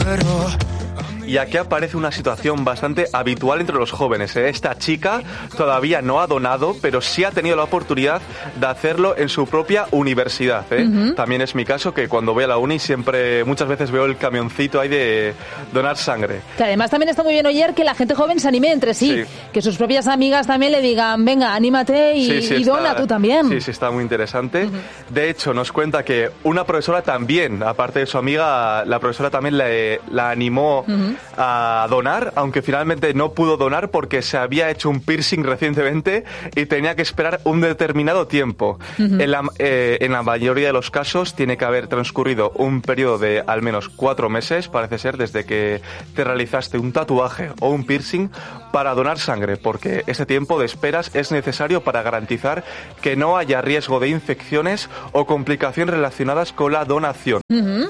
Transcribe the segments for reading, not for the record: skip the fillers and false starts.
Y aquí aparece una situación bastante habitual entre los jóvenes. Esta chica todavía no ha donado, pero sí ha tenido la oportunidad de hacerlo en su propia universidad. También es mi caso, que cuando voy a la uni muchas veces veo el camioncito ahí de donar sangre. Que además también está muy bien oír que la gente joven se anime entre sí. Que sus propias amigas también le digan, venga, anímate y dona tú también. Sí, está muy interesante. De hecho, nos cuenta que una profesora también, aparte de su amiga, la profesora también la animó a donar, aunque finalmente no pudo donar porque se había hecho un piercing recientemente y tenía que esperar un determinado tiempo. En la mayoría de los casos tiene que haber transcurrido un periodo de al menos 4 meses, parece ser, desde que te realizaste un tatuaje o un piercing para donar sangre, porque ese tiempo de esperas es necesario para garantizar que no haya riesgo de infecciones o complicaciones relacionadas con la donación.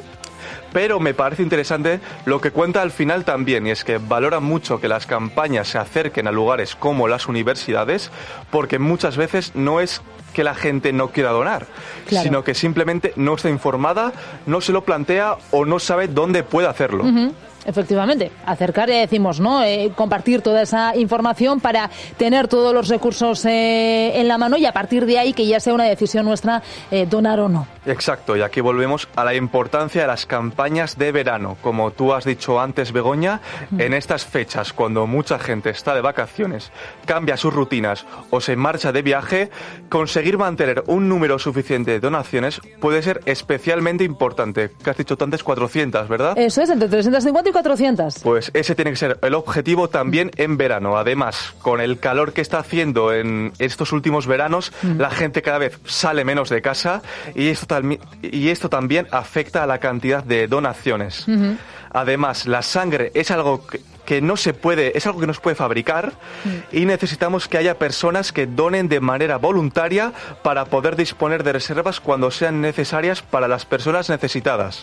Pero me parece interesante lo que cuenta al final también, y es que valora mucho que las campañas se acerquen a lugares como las universidades, porque muchas veces no es que la gente no quiera donar, sino que simplemente no está informada, no se lo plantea o no sabe dónde puede hacerlo. Efectivamente, acercar, ya decimos, ¿no? Compartir toda esa información para tener todos los recursos en la mano y a partir de ahí que ya sea una decisión nuestra donar o no. Exacto, y aquí volvemos a la importancia de las campañas de verano. Como tú has dicho antes, Begoña, en estas fechas, cuando mucha gente está de vacaciones, cambia sus rutinas o se marcha de viaje, conseguir mantener un número suficiente de donaciones puede ser especialmente importante. Que has dicho tú antes, 400, ¿verdad? Eso es, entre 350 y 400. Pues ese tiene que ser el objetivo también en verano. Además, con el calor que está haciendo en estos últimos veranos, la gente cada vez sale menos de casa y esto también afecta a la cantidad de donaciones. Además, la sangre es algo que no se puede, es algo que no se puede fabricar y necesitamos que haya personas que donen de manera voluntaria para poder disponer de reservas cuando sean necesarias para las personas necesitadas.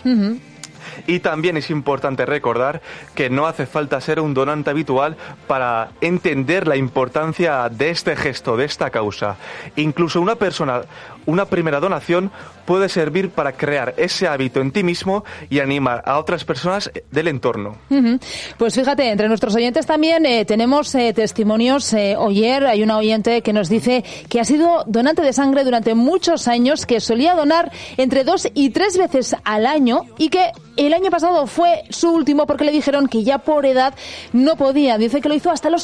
Y también es importante recordar que no hace falta ser un donante habitual para entender la importancia de este gesto, de esta causa. Incluso una primera donación puede servir para crear ese hábito en ti mismo y animar a otras personas del entorno. Pues fíjate, entre nuestros oyentes también tenemos testimonios. Ayer hay una oyente que nos dice que ha sido donante de sangre durante muchos años, que solía donar entre 2 y 3 veces al año y que el año pasado fue su último porque le dijeron que ya por edad no podía. Dice que lo hizo hasta los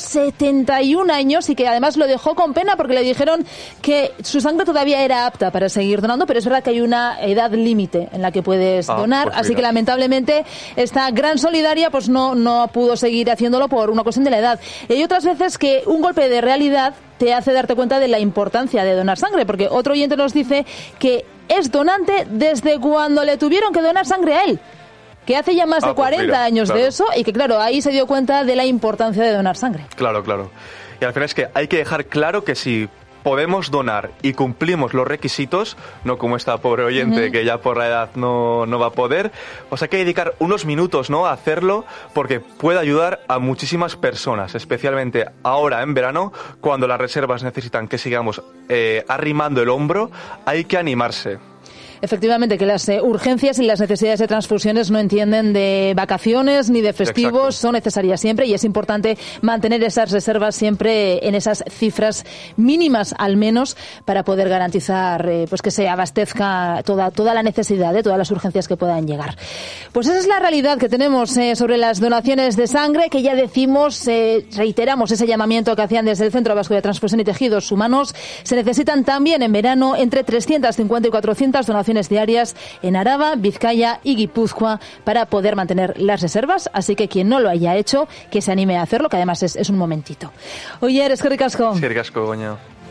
71 años y que además lo dejó con pena porque le dijeron que su sangre todavía era apta para seguir donando, pero es verdad que hay una edad límite en la que puedes donar, pues así que lamentablemente esta gran solidaria pues no pudo seguir haciéndolo por una cuestión de la edad. Y hay otras veces que un golpe de realidad te hace darte cuenta de la importancia de donar sangre, porque otro oyente nos dice que es donante desde cuando le tuvieron que donar sangre a él, que hace ya más de 40 años de eso y que claro, ahí se dio cuenta de la importancia de donar sangre. Claro. Y al final es que hay que dejar claro que si podemos donar y cumplimos los requisitos, no como esta pobre oyente que ya por la edad no va a poder, pues hay que dedicar unos minutos, ¿no?, a hacerlo, porque puede ayudar a muchísimas personas, especialmente ahora en verano, cuando las reservas necesitan que sigamos arrimando el hombro, hay que animarse. Efectivamente, que las urgencias y las necesidades de transfusiones no entienden de vacaciones ni de festivos. Exacto. Son necesarias siempre y es importante mantener esas reservas siempre en esas cifras mínimas al menos para poder garantizar pues que se abastezca toda la necesidad de todas las urgencias que puedan llegar. Pues esa es la realidad que tenemos sobre las donaciones de sangre, que ya decimos, reiteramos ese llamamiento que hacían desde el Centro Vasco de Transfusión y Tejidos Humanos. Se necesitan también en verano entre 350 y 400 donaciones diarias en Araba, Vizcaya y Guipúzcoa para poder mantener las reservas, así que quien no lo haya hecho, que se anime a hacerlo, que además es un momentito. Oye, eskerrik asko. Eskerrik asko, Begoña.